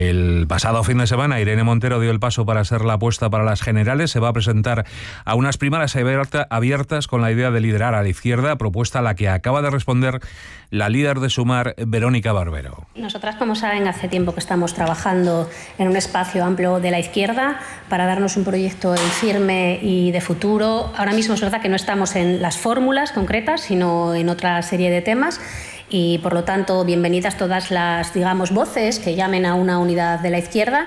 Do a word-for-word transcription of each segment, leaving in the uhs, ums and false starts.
El pasado fin de semana, Irene Montero dio el paso para ser la apuesta para las generales. Se va a presentar a unas primarias abiertas con la idea de liderar a la izquierda, propuesta a la que acaba de responder la líder de Sumar, Verónica Barbero. Nosotras, como saben, hace tiempo que estamos trabajando en un espacio amplio de la izquierda para darnos un proyecto firme y de futuro. Ahora mismo es verdad que no estamos en las fórmulas concretas, sino en otra serie de temas. Y, por lo tanto, bienvenidas todas las, digamos, voces que llamen a una unidad de la izquierda.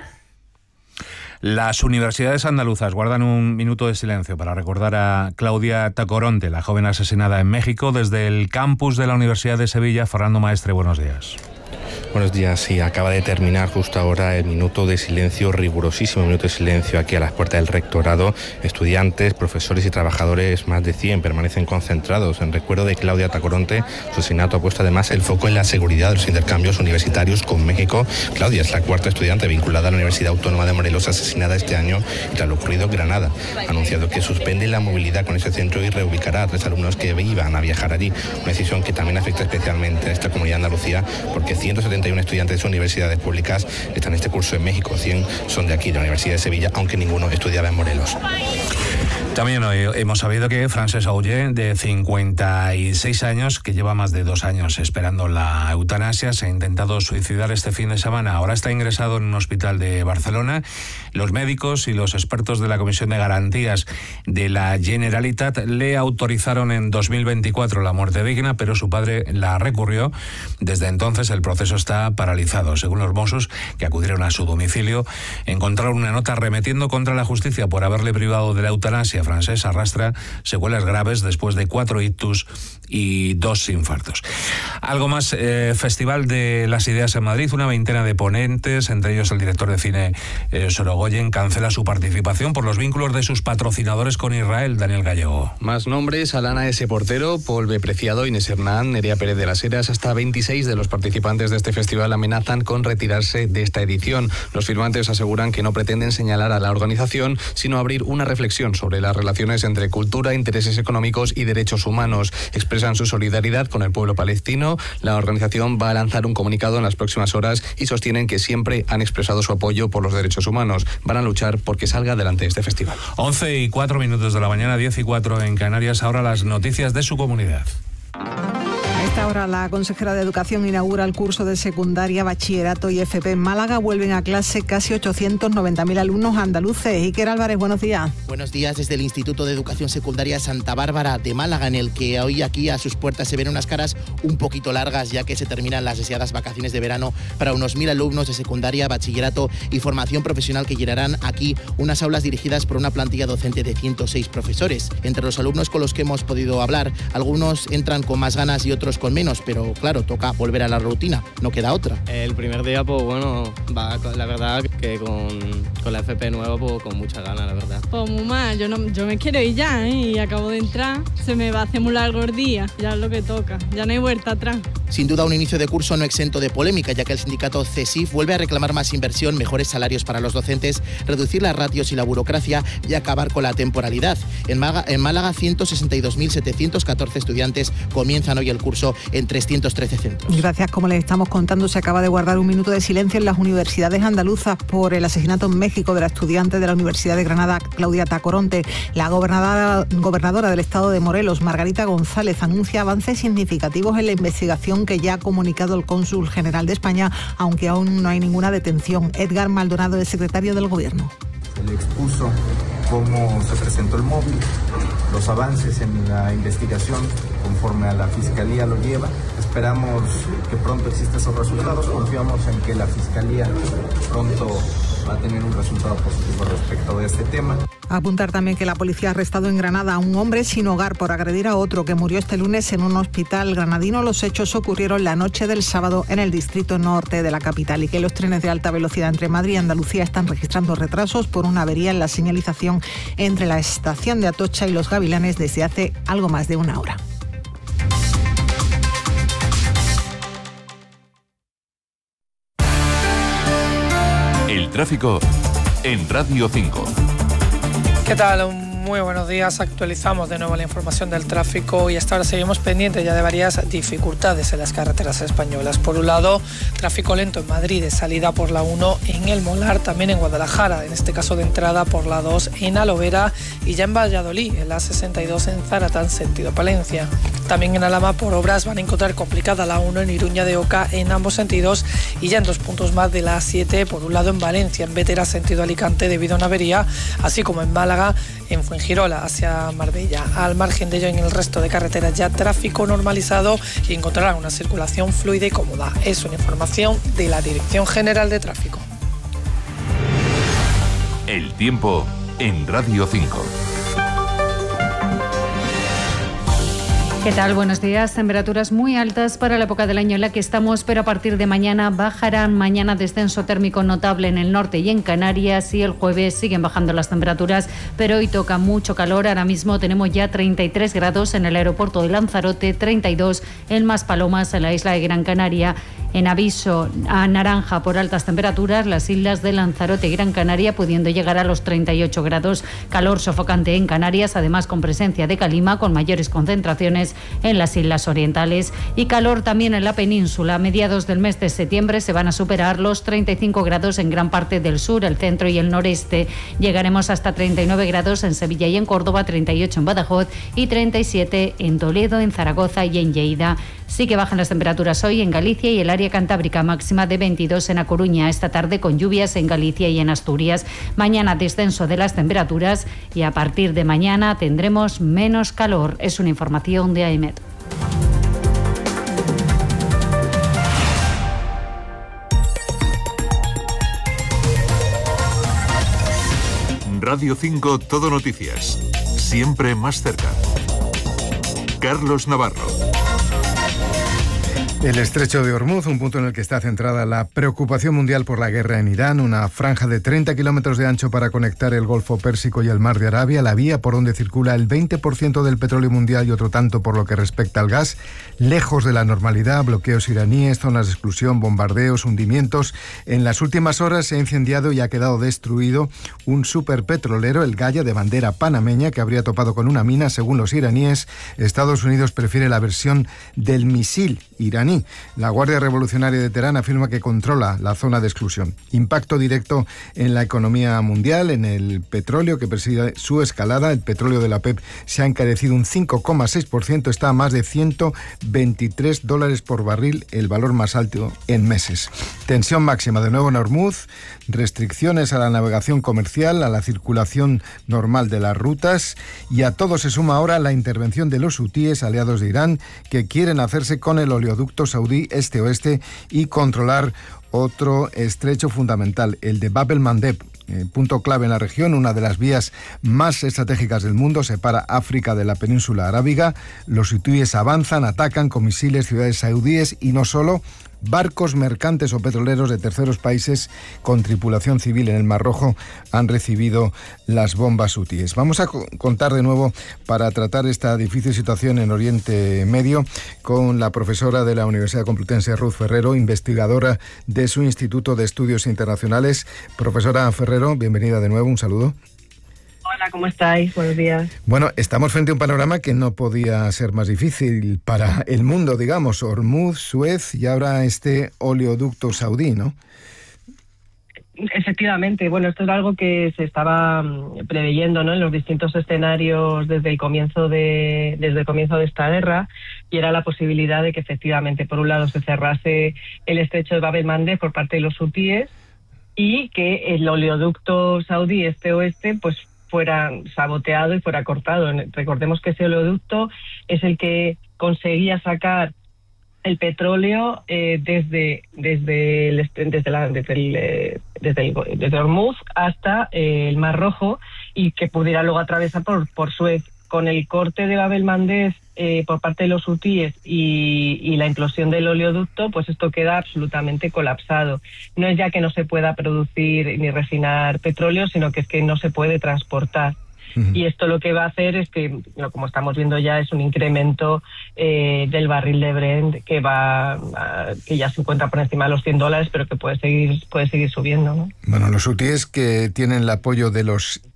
Las universidades andaluzas guardan un minuto de silencio para recordar a Claudia Tacoronte, la joven asesinada en México. Desde el campus de la Universidad de Sevilla, Fernando Maestre, buenos días. Buenos días, sí, acaba de terminar justo ahora el minuto de silencio, rigurosísimo minuto de silencio aquí a las puertas del rectorado. Estudiantes, profesores y trabajadores, más de cien, permanecen concentrados en recuerdo de Claudia Tacoronte. Su asesinato ha puesto además el foco en la seguridad de los intercambios universitarios con México. Claudia es la cuarta estudiante vinculada a la Universidad Autónoma de Morelos asesinada este año y tras lo ocurrido Granada ha anunciado que suspende la movilidad con ese centro y reubicará a tres alumnos que iban a viajar allí. Una decisión que también afecta especialmente a esta comunidad de Andalucía porque ciento setenta y uno estudiantes de universidades públicas están en este curso en México, cien son de aquí, de la Universidad de Sevilla, aunque ninguno estudiaba en Morelos. También hoy hemos sabido que Francesc Auger, de cincuenta y seis años, que lleva más de dos años esperando la eutanasia, se ha intentado suicidar este fin de semana. Ahora está ingresado en un hospital de Barcelona. Los médicos y los expertos de la Comisión de Garantías de la Generalitat le autorizaron en dos mil veinticuatro la muerte digna, pero su padre la recurrió. Desde entonces el proceso está paralizado. Según los Mossos, que acudieron a su domicilio, encontraron una nota arremetiendo contra la justicia por haberle privado de la eutanasia. Francesc arrastra secuelas graves después de cuatro ictus y dos infartos. Algo más, eh, Festival de las Ideas en Madrid, una veintena de ponentes, entre ellos el director de cine eh, Sorogoyen, cancela su participación por los vínculos de sus patrocinadores con Israel. Daniel Gallego. Más nombres: Alana S. Portero, Paul B. Preciado, Inés Hernán, Nerea Pérez de las Heras. Hasta veintiséis de los participantes de este festival amenazan con retirarse de esta edición. Los firmantes aseguran que no pretenden señalar a la organización, sino abrir una reflexión sobre las relaciones entre cultura, intereses económicos y derechos humanos. Expresan su solidaridad con el pueblo palestino. La organización va a lanzar un comunicado en las próximas horas y sostienen que siempre han expresado su apoyo por los derechos humanos. Van a luchar porque salga adelante este festival. once y cuatro minutos de la mañana, diez y cuatro en Canarias. Ahora las noticias de su comunidad. A esta hora la consejera de Educación inaugura el curso de secundaria, bachillerato y F P en Málaga. Vuelven a clase casi ochocientos noventa mil alumnos andaluces. Iker Álvarez, buenos días. Buenos días desde el Instituto de Educación Secundaria Santa Bárbara de Málaga, en el que hoy aquí a sus puertas se ven unas caras un poquito largas, ya que se terminan las deseadas vacaciones de verano para unos mil alumnos de secundaria, bachillerato y formación profesional que llenarán aquí unas aulas dirigidas por una plantilla docente de ciento seis profesores. Entre los alumnos con los que hemos podido hablar, algunos entran con más ganas y otros con menos, pero claro, toca volver a la rutina, no queda otra. El primer día, pues bueno, va, la verdad que con, con la F P nueva, pues con mucha ganas, la verdad. Pues muy mal, yo, no, yo me quiero ir ya, ¿eh? Y acabo de entrar, se me va a hacer muy largo el día, ya es lo que toca, ya no hay vuelta atrás. Sin duda un inicio de curso no exento de polémica, ya que el sindicato CESIF vuelve a reclamar más inversión, mejores salarios para los docentes, reducir las ratios y la burocracia y acabar con la temporalidad. En Málaga, en Málaga ciento sesenta y dos mil setecientos catorce estudiantes comienzan hoy el curso en trescientos trece centros. Gracias, como les estamos contando, se acaba de guardar un minuto de silencio en las universidades andaluzas por el asesinato en México de la estudiante de la Universidad de Granada, Claudia Tacoronte. La gobernadora, gobernadora del estado de Morelos, Margarita González, anuncia avances significativos en la investigación que ya ha comunicado el cónsul general de España, aunque aún no hay ninguna detención. Edgar Maldonado, el secretario del Gobierno. Se le expuso cómo se presentó el móvil, los avances en la investigación conforme a la Fiscalía lo lleva. Esperamos que pronto existan esos resultados. Confiamos en que la Fiscalía pronto va a tener un resultado positivo respecto de este tema. Apuntar también que la policía ha arrestado en Granada a un hombre sin hogar por agredir a otro que murió este lunes en un hospital granadino. Los hechos ocurrieron la noche del sábado en el distrito norte de la capital, y que los trenes de alta velocidad entre Madrid y Andalucía están registrando retrasos por una avería en la señalización entre la estación de Atocha y Los Gavilanes desde hace algo más de una hora. El tráfico en Radio cinco. ¿Qué tal? Un Muy buenos días. Actualizamos de nuevo la información del tráfico y hasta ahora seguimos pendientes ya de varias dificultades en las carreteras españolas. Por un lado, tráfico lento en Madrid de salida por la uno en El Molar, también en Guadalajara, en este caso de entrada por la dos en Alovera y ya en Valladolid, en la sesenta y dos en Zaratán, sentido Palencia. También en Alhama por obras van a encontrar complicada la uno en Iruña de Oca en ambos sentidos y ya en dos puntos más de la A siete, por un lado en Valencia, en Bétera, sentido Alicante, debido a una avería, así como en Málaga, en Fuengirola hacia Marbella. Al margen de ello, en el resto de carreteras ya tráfico normalizado y encontrarán una circulación fluida y cómoda. Es una información de la Dirección General de Tráfico. El tiempo en Radio cinco. ¿Qué tal? Buenos días. Temperaturas muy altas para la época del año en la que estamos, pero a partir de mañana bajarán. Mañana descenso térmico notable en el norte y en Canarias, y el jueves siguen bajando las temperaturas, pero hoy toca mucho calor. Ahora mismo tenemos ya treinta y tres grados en el aeropuerto de Lanzarote, treinta y dos en Maspalomas, en la isla de Gran Canaria. En aviso a naranja por altas temperaturas, las islas de Lanzarote y Gran Canaria, pudiendo llegar a los treinta y ocho grados. Calor sofocante en Canarias, además con presencia de calima, con mayores concentraciones en las islas orientales, y calor también en la península. A mediados del mes de septiembre se van a superar los treinta y cinco grados en gran parte del sur, el centro y el noreste. Llegaremos hasta treinta y nueve grados en Sevilla y en Córdoba, treinta y ocho en Badajoz y treinta y siete en Toledo, en Zaragoza y en Lleida. Sí que bajan las temperaturas hoy en Galicia y el área cantábrica, máxima de veintidós en A Coruña. Esta tarde con lluvias en Galicia y en Asturias. Mañana descenso de las temperaturas y a partir de mañana tendremos menos calor. Es una información de AEMET. Radio cinco Todo Noticias. Siempre más cerca. Carlos Navarro. El estrecho de Hormuz, un punto en el que está centrada la preocupación mundial por la guerra en Irán, una franja de treinta kilómetros de ancho para conectar el Golfo Pérsico y el Mar de Arabia, la vía por donde circula el veinte por ciento del petróleo mundial y otro tanto por lo que respecta al gas, lejos de la normalidad, bloqueos iraníes, zonas de exclusión, bombardeos, hundimientos. En las últimas horas se ha incendiado y ha quedado destruido un superpetrolero, el Gaya, de bandera panameña, que habría topado con una mina, según los iraníes. Estados Unidos prefiere la versión del misil iraní. La Guardia Revolucionaria de Teherán afirma que controla la zona de exclusión. Impacto directo en la economía mundial, en el petróleo, que persigue su escalada. El petróleo de la P E P se ha encarecido un cinco coma seis por ciento, está a más de ciento veintitrés dólares por barril, el valor más alto en meses. Tensión máxima de nuevo en Hormuz, restricciones a la navegación comercial, a la circulación normal de las rutas, y a todo se suma ahora la intervención de los hutíes, aliados de Irán, que quieren hacerse con el oleoducto saudí este-oeste y controlar otro estrecho fundamental, el de Bab el-Mandeb. Eh, punto clave en la región, una de las vías más estratégicas del mundo, separa África de la península arábiga. Los hutíes avanzan, atacan con misiles ciudades saudíes y no solo, barcos mercantes o petroleros de terceros países con tripulación civil en el Mar Rojo han recibido las bombas hutíes. Vamos a contar de nuevo, para tratar esta difícil situación en Oriente Medio, con la profesora de la Universidad Complutense, Ruth Ferrero, investigadora de su Instituto de Estudios Internacionales. Profesora Ferrero, bienvenida de nuevo, un saludo. Hola, ¿cómo estáis? Buenos días. Bueno, estamos frente a un panorama que no podía ser más difícil para el mundo, digamos. Hormuz, Suez y ahora este oleoducto saudí, ¿no? Efectivamente, bueno, esto era algo que se estaba preveyendo, ¿no?, en los distintos escenarios desde el comienzo de desde el comienzo de esta guerra, y era la posibilidad de que efectivamente, por un lado, se cerrase el estrecho de Bab el-Mandeb por parte de los hutíes y que el oleoducto saudí este-oeste, pues fuera saboteado y fuera cortado. Recordemos que ese oleoducto es el que conseguía sacar el petróleo eh, desde desde el, desde, la, desde, el, desde, el, desde Hormuz hasta eh, el Mar Rojo, y que pudiera luego atravesar por, por Suez. Con el corte de Bab el-Mandeb eh, por parte de los hutíes y, y la implosión del oleoducto, pues esto queda absolutamente colapsado. No es ya que no se pueda producir ni refinar petróleo, sino que es que no se puede transportar. Uh-huh. Y esto lo que va a hacer es que, como estamos viendo ya, es un incremento eh, del barril de Brent que va a, que ya se encuentra por encima de los cien dólares, pero que puede seguir puede seguir subiendo, ¿no? Bueno, los hutíes, que tienen el apoyo de los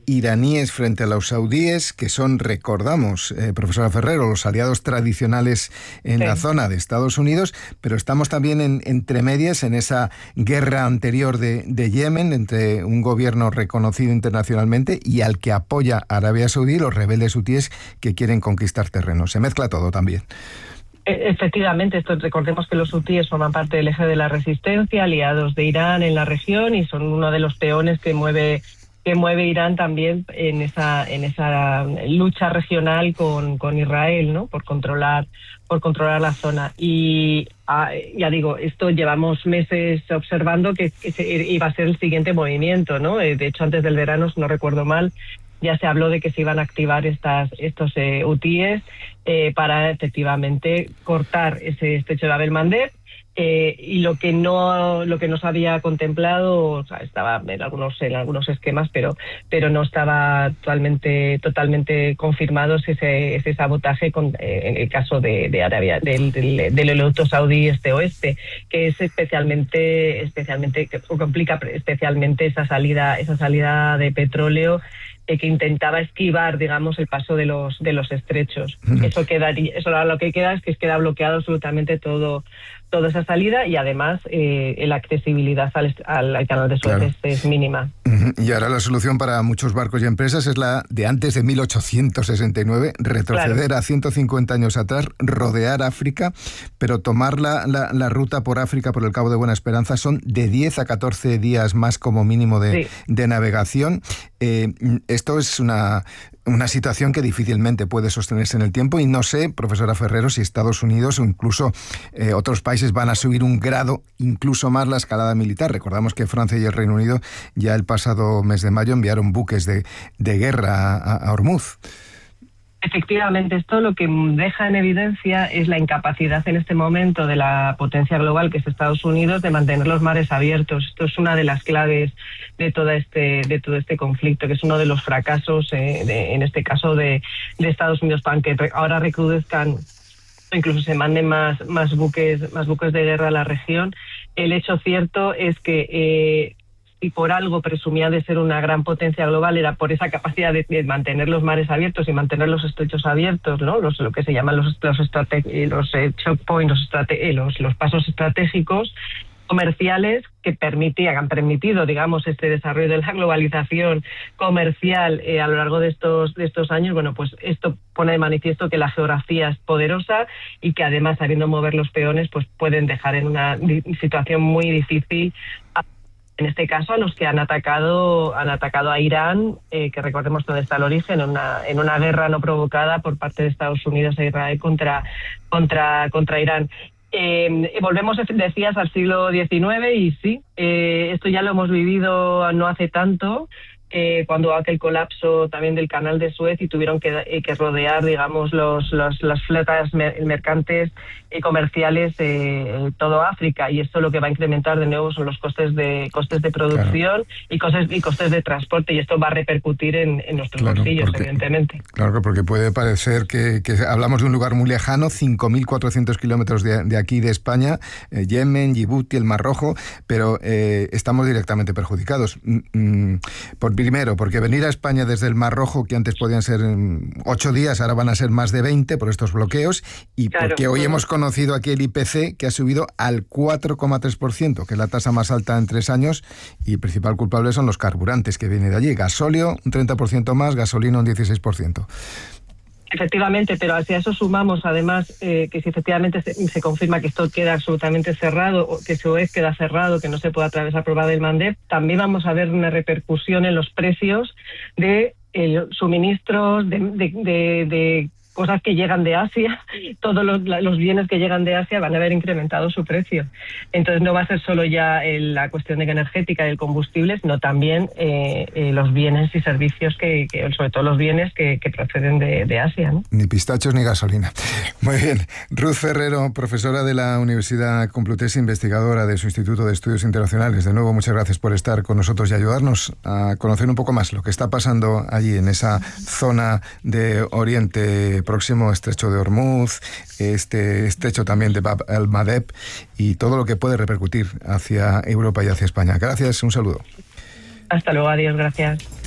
iraníes frente a los saudíes, que son, recordamos, eh, profesora Ferrero, los aliados tradicionales en sí. la zona de Estados Unidos, pero estamos también en, entre medias en esa guerra anterior de, de Yemen entre un gobierno reconocido internacionalmente y al que apoya Arabia Saudí y los rebeldes hutíes que quieren conquistar terrenos. Se mezcla todo también. Efectivamente, esto, recordemos que los hutíes forman parte del eje de la resistencia, aliados de Irán en la región, y son uno de los peones que mueve que mueve Irán también en esa en esa lucha regional con, con Israel, ¿no? Por controlar por controlar la zona. Y ah, ya digo, esto llevamos meses observando que, que se, iba a ser el siguiente movimiento, ¿no? De hecho, antes del verano, si no recuerdo mal, ya se habló de que se iban a activar estas estos eh, hutíes eh, para efectivamente cortar ese estrecho de Bab el-Mandeb. Eh, y lo que no lo que no se había contemplado, o sea, estaba en algunos en algunos esquemas, pero pero no estaba totalmente totalmente confirmado ese ese sabotaje con, eh, en el caso de, de Arabia del, del, del oleoducto saudí este oeste, que es especialmente especialmente que complica especialmente esa salida esa salida de petróleo que intentaba esquivar, digamos, el paso de los de los estrechos. Mm. Eso quedaría, eso ahora lo que queda es que queda bloqueado absolutamente todo toda esa salida, y además eh, la accesibilidad al, al canal de Suez claro. es, es mínima. Y ahora la solución para muchos barcos y empresas es la de antes de mil ochocientos sesenta y nueve, retroceder claro. a ciento cincuenta años atrás, rodear África, pero tomar la, la, la ruta por África, por el Cabo de Buena Esperanza, son de diez a catorce días más como mínimo de, sí. de navegación. Eh, esto es una... Una situación que difícilmente puede sostenerse en el tiempo, y no sé, profesora Ferrero, si Estados Unidos o incluso eh, otros países van a subir un grado, incluso más, la escalada militar. Recordamos que Francia y el Reino Unido ya el pasado mes de mayo enviaron buques de, de guerra a, a Hormuz. Efectivamente, esto lo que deja en evidencia es la incapacidad en este momento de la potencia global que es Estados Unidos de mantener los mares abiertos. Esto es una de las claves de todo este de todo este conflicto, que es uno de los fracasos, eh, de, en este caso de, de Estados Unidos, para que ahora recrudezcan, incluso se manden más más buques más buques de guerra a la región. El hecho cierto es que eh, y por algo presumía de ser una gran potencia global, era por esa capacidad de, de mantener los mares abiertos y mantener los estrechos abiertos, ¿no? Los, lo que se llaman los los, estrate- los eh, choke points, los, estrate- los, los pasos estratégicos comerciales que permitían, han permitido, digamos, este desarrollo de la globalización comercial eh, a lo largo de estos de estos años. Bueno, pues esto pone de manifiesto que la geografía es poderosa y que además, sabiendo mover los peones, pues pueden dejar en una situación muy difícil a, en este caso, a los que han atacado han atacado a Irán, eh, que recordemos dónde está el origen, en una en una guerra no provocada por parte de Estados Unidos e Israel contra contra contra Irán. Eh, volvemos, decías, al siglo diecinueve, y sí, eh, esto ya lo hemos vivido no hace tanto, eh, cuando aquel colapso también del canal de Suez y tuvieron que, eh, que rodear, digamos, los, los las flotas mer- mercantes y comerciales eh, todo África, y esto lo que va a incrementar de nuevo son los costes de costes de producción, claro. y costes y costes de transporte, y esto va a repercutir en, en nuestros claro, bolsillos, porque, evidentemente. Claro, porque puede parecer que, que hablamos de un lugar muy lejano, cinco mil cuatrocientos kilómetros de, de aquí de España, eh, Yemen, Djibouti, el Mar Rojo, pero eh, estamos directamente perjudicados. Mm, por Primero, porque venir a España desde el Mar Rojo, que antes podían ser ocho días, ahora van a ser más de veinte por estos bloqueos, y claro, porque hoy hemos conocido aquí el I P C, que ha subido al cuatro coma tres por ciento, que es la tasa más alta en tres años, y el principal culpable son los carburantes que vienen de allí. Gasóleo un treinta por ciento más, gasolina un dieciséis por ciento. Efectivamente, pero si a eso sumamos, además, eh, que si efectivamente se, se confirma que esto queda absolutamente cerrado, o que Suez queda cerrado, que no se puede atravesar por Bab el-Mandeb, también vamos a ver una repercusión en los precios de eh, suministros, de, de, de, de cosas que llegan de Asia. Todos los, los bienes que llegan de Asia van a haber incrementado su precio. Entonces no va a ser solo ya el, la cuestión de energética y el combustible, sino también eh, eh, los bienes y servicios, que, que sobre todo los bienes que, que proceden de, de Asia, ¿no? Ni pistachos ni gasolina. Muy bien. Ruth Ferrero, profesora de la Universidad Complutense, investigadora de su Instituto de Estudios Internacionales. De nuevo, muchas gracias por estar con nosotros y ayudarnos a conocer un poco más lo que está pasando allí en esa zona de Oriente Próximo, estrecho de Hormuz, este estrecho también de Bab el-Mandeb, y todo lo que puede repercutir hacia Europa y hacia España. Gracias, un saludo. Hasta luego, adiós, gracias.